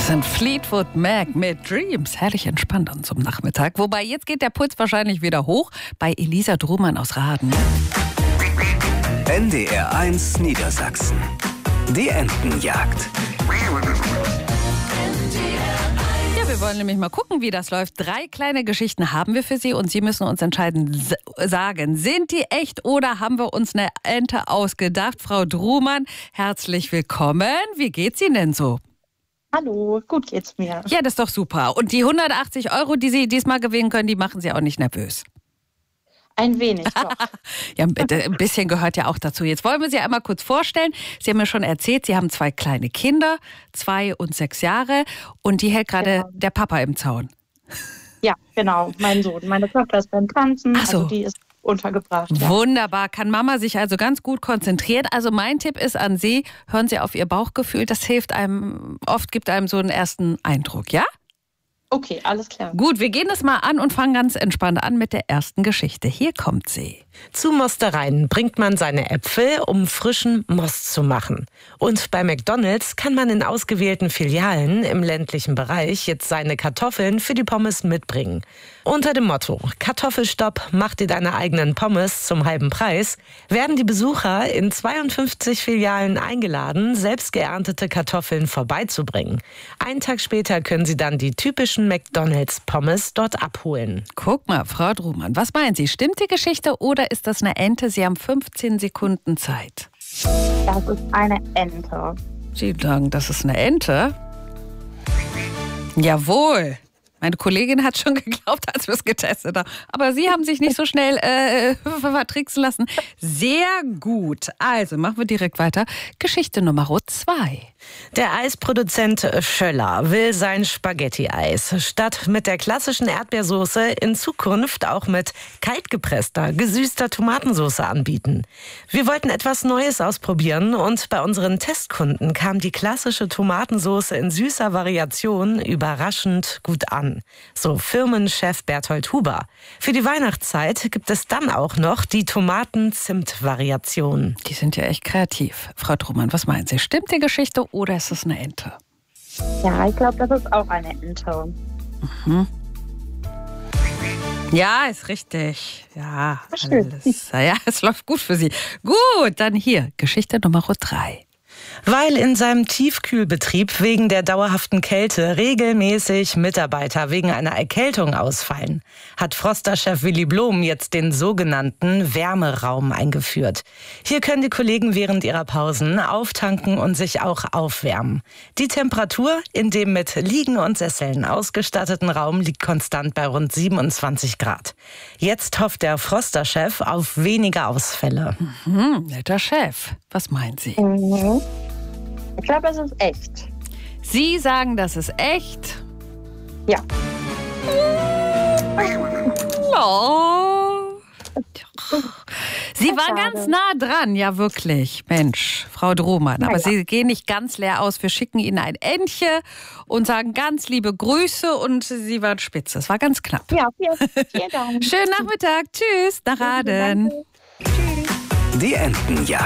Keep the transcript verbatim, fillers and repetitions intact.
Das sind Fleetwood Mac mit Dreams. Herrlich entspannt an zum Nachmittag. Wobei, jetzt geht der Puls wahrscheinlich wieder hoch bei Elisa Drumann aus Raden. N D R eins Niedersachsen. Die Entenjagd. Ja, wir wollen nämlich mal gucken, wie das läuft. Drei kleine Geschichten haben wir für Sie und Sie müssen uns entscheiden, s- sagen, sind die echt oder haben wir uns eine Ente ausgedacht? Frau Drumann, herzlich willkommen. Wie geht's Ihnen denn so? Hallo, gut geht's mir. Ja, das ist doch super. Und die hundertachtzig Euro, die Sie diesmal gewinnen können, die machen Sie auch nicht nervös. Ein wenig, doch. Ja, ein bisschen gehört ja auch dazu. Jetzt wollen wir Sie einmal kurz vorstellen. Sie haben mir schon erzählt, Sie haben zwei kleine Kinder, zwei und sechs Jahre. Und die hält gerade Genau. der Papa im Zaun. Ja, genau, mein Sohn. Meine Tochter ist beim Tanzen, Ach so. also die ist untergebracht. Ja. Wunderbar, kann Mama sich also ganz gut konzentrieren. Also mein Tipp ist an Sie, hören Sie auf Ihr Bauchgefühl. Das hilft einem, oft gibt einem so einen ersten Eindruck, ja? Okay, alles klar. Gut, wir gehen das mal an und fangen ganz entspannt an mit der ersten Geschichte. Hier kommt sie. Zu Mostereien bringt man seine Äpfel, um frischen Most zu machen. Und bei McDonald's kann man in ausgewählten Filialen im ländlichen Bereich jetzt seine Kartoffeln für die Pommes mitbringen. Unter dem Motto Kartoffelstopp, mach dir deine eigenen Pommes zum halben Preis, werden die Besucher in zweiundfünfzig Filialen eingeladen, selbst geerntete Kartoffeln vorbeizubringen. Einen Tag später können sie dann die typischen McDonald's-Pommes dort abholen. Guck mal, Frau Drumann, was meinen Sie? Stimmt die Geschichte oder ist das eine Ente? Sie haben fünfzehn Sekunden Zeit. Das ist eine Ente. Sie sagen, das ist eine Ente? Jawohl. Meine Kollegin hat schon geglaubt, als wir es getestet haben. Aber Sie haben sich nicht so schnell äh, vertricksen lassen. Sehr gut. Also machen wir direkt weiter. Geschichte Nummer zwei. Der Eisproduzent Schöller will sein Spaghetti-Eis statt mit der klassischen Erdbeersoße in Zukunft auch mit kaltgepresster, gesüßter Tomatensoße anbieten. Wir wollten etwas Neues ausprobieren und bei unseren Testkunden kam die klassische Tomatensoße in süßer Variation überraschend gut an. So Firmenchef Berthold Huber. Für die Weihnachtszeit gibt es dann auch noch die Tomaten-Zimt-Variation. Die sind ja echt kreativ. Frau Drumann, was meinen Sie? Stimmt die Geschichte oder ist es eine Ente? Ja, ich glaube, das ist auch eine Ente. Mhm. Ja, ist richtig. Ja, schön. alles. Ja, es läuft gut für Sie. Gut, dann hier, Geschichte Nummer drei. Weil in seinem Tiefkühlbetrieb wegen der dauerhaften Kälte regelmäßig Mitarbeiter wegen einer Erkältung ausfallen, hat Froster-Chef Willy Blom jetzt den sogenannten Wärmeraum eingeführt. Hier können die Kollegen während ihrer Pausen auftanken und sich auch aufwärmen. Die Temperatur in dem mit Liegen und Sesseln ausgestatteten Raum liegt konstant bei rund siebenundzwanzig Grad. Jetzt hofft der Froster-Chef auf weniger Ausfälle. Mhm, netter Chef. Was meinen Sie? Mhm. Ich glaube, es ist echt. Sie sagen, das ist echt. Ja. Oh. Sie war Schade. ganz nah dran, ja wirklich. Mensch, Frau Drumann. Aber Ja. Sie gehen nicht ganz leer aus. Wir schicken Ihnen ein Entchen und sagen ganz liebe Grüße und Sie waren spitze. Es war ganz knapp. Ja, vielen, vielen Dank. Schönen Nachmittag. Tschüss, nach Raden. Danke. Die Entenjagd.